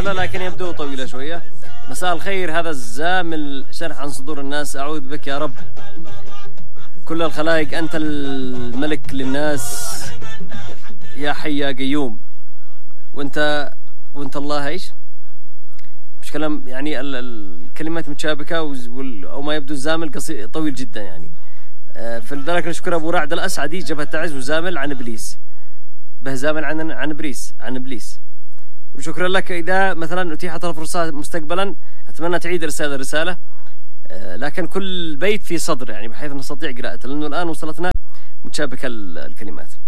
الرسالة لكن يبدو طويلة شوية. مساء الخير، هذا الزامل شرح عن صدور الناس. أعوذ بك يا رب كل الخلائق، أنت الملك للناس يا حي يا قيوم. وانت الله ايش؟ مش كلام يعني الكلمات متشابكة أو ما يبدو الزامل قصير طويل جدا يعني. فلذلك نشكر أبو رعد الأسعدي جبهة تعز وزامل عن إبليس، به زامل عن إبليس. وشكرا لك. إذا مثلا أتيحت الفرصة مستقبلا أتمنى تعيد الرسالة، لكن كل بيت في صدر يعني بحيث نستطيع قراءته، لأنه الآن وصلتنا متشابكة الكلمات.